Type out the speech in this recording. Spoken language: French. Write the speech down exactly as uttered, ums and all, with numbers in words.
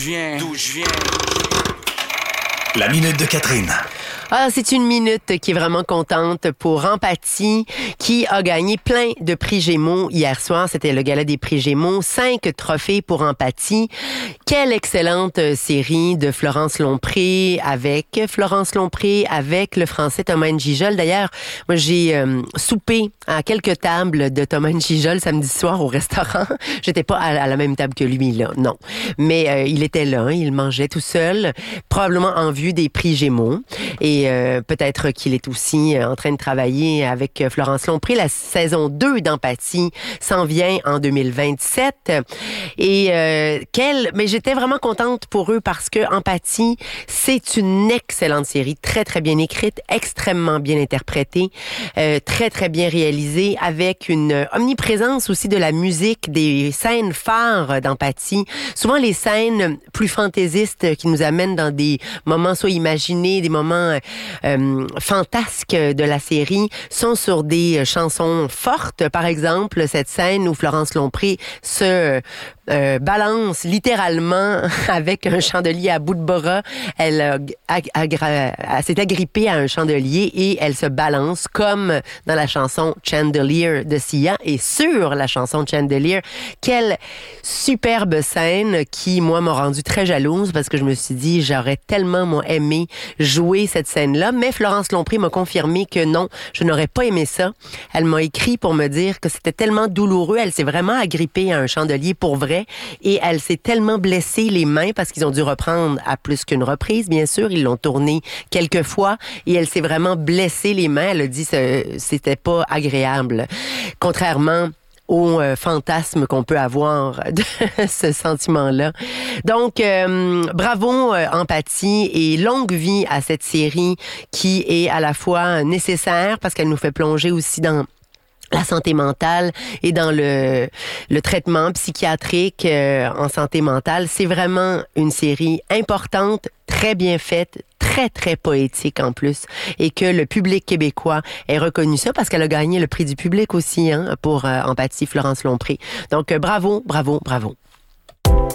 je viens, d'où je viens. La minute de Catherine. Ah, c'est une minute qui est vraiment contente pour Empathie, qui a gagné plein de prix Gémeaux hier soir. C'était le gala des prix Gémeaux. Cinq trophées pour Empathie. Quelle excellente série de Florence Lompré avec Florence Lompré, avec le français Thomas N'Gijol. D'ailleurs, moi, j'ai euh, soupé à quelques tables de Thomas N'Gijol samedi soir au restaurant. J'étais pas à, à la même table que lui, là, non. Mais euh, il était là, hein, il mangeait tout seul, probablement en vue des prix Gémeaux. Et euh, peut-être qu'il est aussi en train de travailler avec Florence Lompré. La saison deux d'Empathie s'en vient en deux mille vingt-sept. Et euh, quelle... Mais j'étais vraiment contente pour eux parce que Empathie, c'est une excellente série, très, très bien écrite, extrêmement bien interprétée, euh, très, très bien réalisée, avec une omniprésence aussi de la musique, des scènes phares d'Empathie. Souvent, les scènes plus fantaisistes qui nous amènent dans des moments soit imaginés, des moments euh, fantasques de la série sont sur des chansons fortes. Par exemple, cette scène où Florence Lompré se euh, balance littéralement avec un chandelier à bout de bras. Elle, a, agra- elle s'est agrippée à un chandelier et elle se balance comme dans la chanson Chandelier de Sia et sur la chanson Chandelier. Quelle superbe scène qui, moi, m'a rendue très jalouse parce que je me suis dit, j'aurais tellement, moi, aimé jouer cette scène-là. Mais Florence Lompré m'a confirmé que non, je n'aurais pas aimé ça. Elle m'a écrit pour me dire que c'était tellement douloureux. Elle s'est vraiment agrippée à un chandelier pour vrai et elle s'est tellement blessée les mains parce qu'ils ont dû reprendre à plus qu'une reprise, bien sûr. Ils l'ont tourné quelques fois et elle s'est vraiment blessée les mains. Elle a dit que c'était pas agréable. Contrairement au euh, fantasme qu'on peut avoir de ce sentiment-là. Donc, euh, bravo euh, Empathie et longue vie à cette série qui est à la fois nécessaire parce qu'elle nous fait plonger aussi dans la santé mentale et dans le, le traitement psychiatrique euh, en santé mentale. C'est vraiment une série importante, très bien faite, très, très poétique en plus, et que le public québécois ait reconnu ça parce qu'elle a gagné le prix du public aussi hein, pour euh, Empathie, Florence Lompré. Donc, euh, bravo, bravo, bravo.